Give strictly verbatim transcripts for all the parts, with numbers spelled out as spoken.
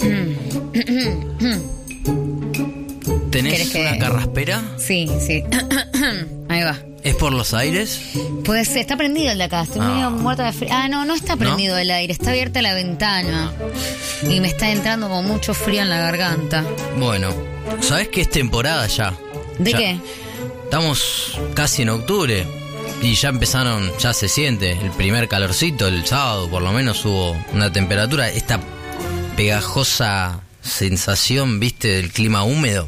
¿Tenés que... una carraspera? Sí, sí. Ahí va. ¿Es por los aires? Pues está prendido el de acá, estoy Ah. medio muerta de frío. Ah, no, no está prendido ¿No? el aire, está abierta la ventana. Y me está entrando como mucho frío en la garganta. Bueno, ¿sabés que es temporada ya? ¿De Ya- qué? Estamos casi en octubre y ya empezaron, ya se siente el primer calorcito, el sábado por lo menos hubo una temperatura, esta pegajosa sensación, viste, del clima húmedo.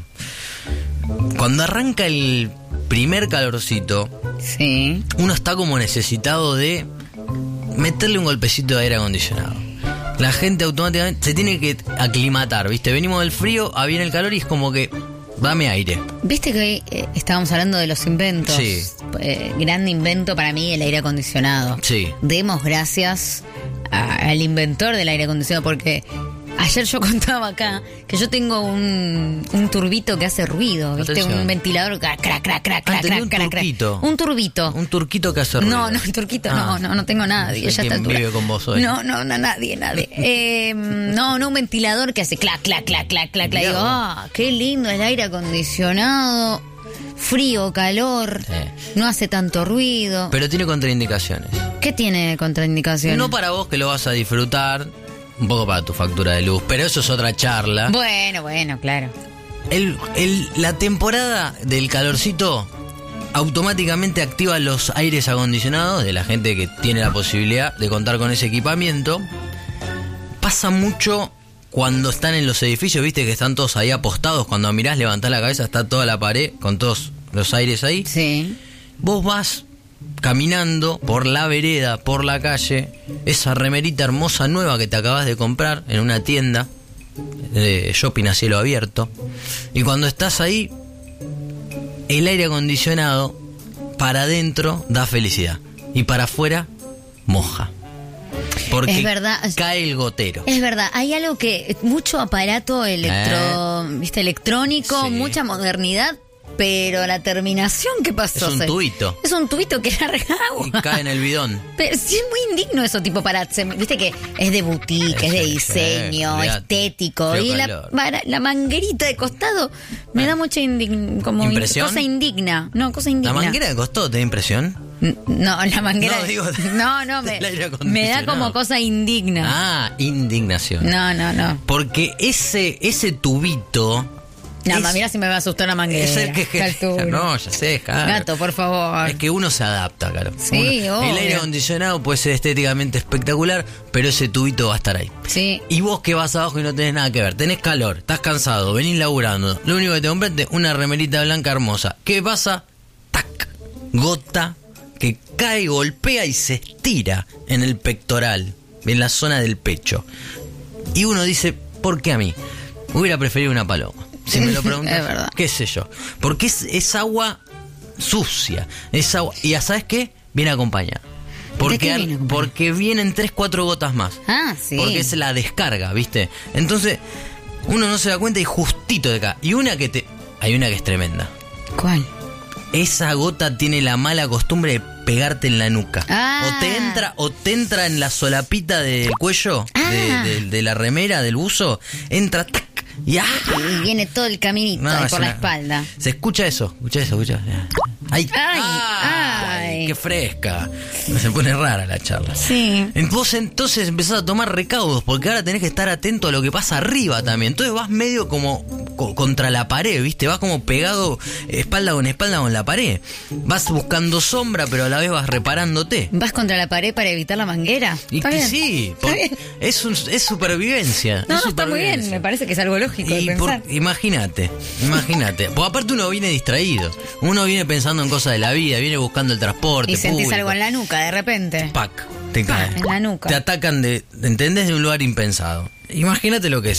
Cuando arranca el primer calorcito, Sí. uno está como necesitado de meterle un golpecito de aire acondicionado. La gente automáticamente se tiene que aclimatar, viste, venimos del frío, ah, viene el calor y es como que dame aire. Viste que hoy eh, estábamos hablando de los inventos. Sí. Eh, gran invento para mí el aire acondicionado. Sí. Demos gracias a- al inventor del aire acondicionado porque ayer yo contaba acá que yo tengo un, un turbito que hace ruido, ¿viste? Atención. Un ventilador crac, crac, crac, crac, Ah, crac, tenía crac, un crac, crac. turquito. Un turbito. Un turquito que hace ruido. No, no, el turquito Ah. no, no, no tengo nadie. No sé ya quién está altura. vive con vos hoy. No, no, no, nadie, nadie. Eh, no, no, un ventilador que hace clac, clac, clac, clac, clac, clac. Mirá Digo, vos. ah, qué lindo el aire acondicionado. Frío, calor, Sí. no hace tanto ruido. Pero tiene contraindicaciones. ¿Qué tiene contraindicación? No para vos que lo vas a disfrutar, un poco para tu factura de luz, pero eso es otra charla. Bueno, bueno, claro. El, el- la temporada del calorcito automáticamente activa los aires acondicionados de la gente que tiene la posibilidad de contar con ese equipamiento. Pasa mucho cuando están en los edificios, viste que están todos ahí apostados, cuando mirás, levantás la cabeza, está toda la pared con todos los aires ahí. Sí. Vos vas caminando por la vereda, por la calle, esa remerita hermosa nueva que te acabas de comprar en una tienda de shopping a cielo abierto, y cuando estás ahí, el aire acondicionado para adentro da felicidad y para afuera moja. Porque Es verdad. cae el gotero. Es verdad, hay algo que, mucho aparato electro, ¿viste? electrónico, Sí. mucha modernidad, pero la terminación, ¿qué pasó? Es un Se- tubito. Es un tubito que larga agua. Y cae en el bidón. Pero sí es muy indigno eso, tipo para... se- Viste que es de boutique, es de Sí, diseño, sí, olvidate. estético. Feo Y la, calor. para- la manguerita de costado me da mucha indign- como in- ¿Impresión? cosa indigna. No, cosa ¿La indigna. manguera de costado te da impresión? N- No, la manguera... No, digo, no, no, me, del aire me da acondicionado. como cosa indigna. Ah, indignación. No, no, no. Porque ese ese tubito No, es, ma, mira si me va a asustar una manguera. es el que Qué altura. No, ya sé, claro. Gato, por favor. Es que uno se adapta, claro. Sí, Uno- obvio. El aire acondicionado puede ser estéticamente espectacular, pero ese tubito va a estar ahí. Sí. Y vos que vas abajo y no tenés nada que ver, tenés calor, estás cansado, venís laburando, lo único que te compraste es una remerita blanca hermosa. ¿Qué pasa? Tac, gota que cae, golpea y se estira en el pectoral, en la zona del pecho. Y uno dice, ¿por qué a mí? Hubiera preferido una paloma. Si me lo preguntas, Es verdad. qué sé yo. Porque es, es agua sucia. Es agua, y ya sabes qué, viene acompañada. Porque, qué al- viene acompañada? porque vienen tres, cuatro gotas más. Ah, sí. Porque es la descarga, ¿viste? Entonces, uno no se da cuenta y justito de acá. Y una que te... Hay una que es tremenda. ¿Cuál? Esa gota tiene la mala costumbre de pegarte en la nuca. Ah. O te entra, o te entra en la solapita del cuello, Ah. de, de- de la remera, del buzo. Entra, tac, y ¡ah! Y viene todo el caminito No, ahí es por la una- espalda. Se escucha eso, escucha eso, escucha. ¡Ay! Ay, ¡Ay! ay. ¡Qué fresca! Se pone rara la charla. Sí. Vos entonces empezás a tomar recaudos, porque ahora tenés que estar atento a lo que pasa arriba también. Entonces vas medio como co- contra la pared, ¿viste? Vas como pegado espalda con espalda con la pared. Vas buscando sombra, pero a la vez vas reparándote. ¿Vas contra la pared para evitar la manguera? Y Está que bien. sí, Está por- bien. es, un- es supervivencia. No, es no, está muy bien. supervivencia. Me parece que es algo lógico de Y por- pensar. imagínate, imagínate. Pues aparte uno viene distraído. Uno viene pensando en cosas de la vida, viene buscando el transporte. Y sentís público. algo en la nuca de repente. Pac, te Pa, cae. en la nuca. Te atacan de, ¿entendés? De un lugar impensado. Imagínate lo que es.